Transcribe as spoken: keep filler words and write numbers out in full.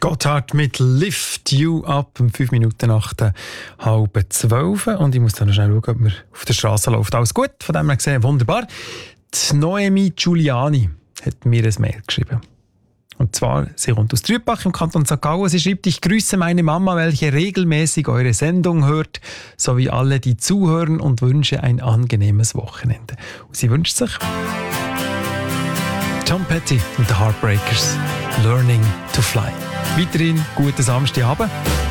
Gotthard mit «Lift You Up» um fünf Minuten nach der halben zwölf. Und ich muss dann noch schnell schauen, ob mir auf der Straße läuft. Alles gut, von dem her gesehen, wunderbar. Die Noemi Giuliani hat mir ein Mail geschrieben. Und zwar, sie kommt aus Trübach im Kanton Sankt Gallen. Sie schreibt: Ich grüße meine Mama, welche regelmäßig eure Sendung hört, sowie alle, die zuhören, und wünsche ein angenehmes Wochenende. Und sie wünscht sich Tom Petty und The Heartbreakers, «Learning to Fly». Weiterhin guten Samstagabend.